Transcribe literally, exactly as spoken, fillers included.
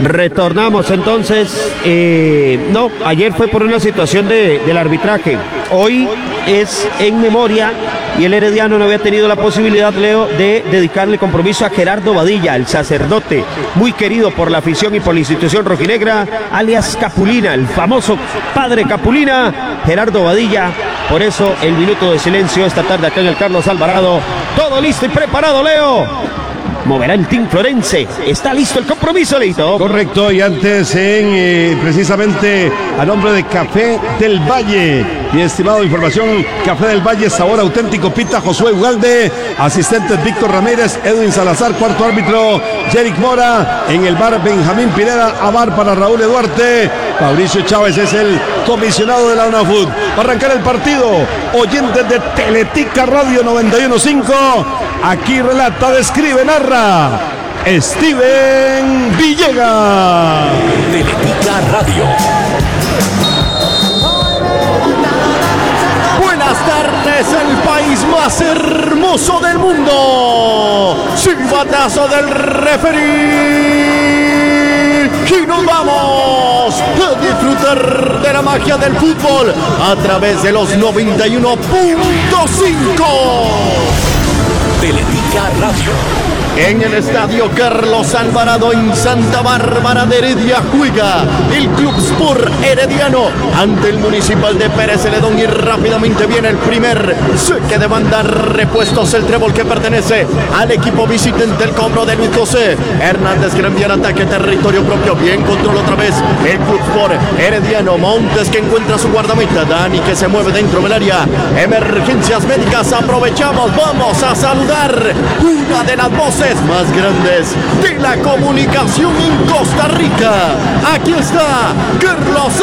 Retornamos entonces. Eh, no, ayer fue por una situación de, del arbitraje. Hoy es en memoria y el Herediano no había tenido la posibilidad, Leo, de dedicarle compromiso a Gerardo Badilla, el sacerdote, muy querido por la afición y por la institución rojinegra, alias Capulina, el famoso padre Capulina, Gerardo Badilla. Por eso el minuto de silencio esta tarde acá en el Carlos Alvarado. Todo listo y preparado, Leo. Moverá el Team Florense. Está listo el compromiso, Leito. Correcto, y antes en eh, precisamente a nombre de Café del Valle. Mi estimado, información: Café del Valle, sabor auténtico. Pita Josué Ugalde, asistentes Víctor Ramírez, Edwin Salazar, cuarto árbitro Jerick Mora, en el bar Benjamín Pineda, a bar para Raúl Eduarte. Mauricio Chávez es el comisionado de la UNAFUT. Para arrancar el partido, oyentes de Teletica Radio noventa y uno punto cinco, aquí relata, describe, narra Steven Villegas. Teletica Radio. Buenas tardes, el país más hermoso del mundo. Silbatazo del referee. Y nos vamos a disfrutar de la magia del fútbol a través de los noventa y uno punto cinco. Teletica Radio. En el estadio Carlos Alvarado en Santa Bárbara de Heredia juega el Club Sport Herediano ante el Municipal de Pérez Celedón, y rápidamente viene el primer saque de banda. Repuestos el trébol que pertenece al equipo visitante. El cobro de Luis José Hernández, que envía el ataque, territorio propio, bien control otra vez el Club Sport Herediano. Montes, que encuentra su guardameta. Dani, que se mueve dentro del área. Emergencias médicas, aprovechamos, vamos a saludar una de las voces más grandes de la comunicación en Costa Rica. Aquí está Carlos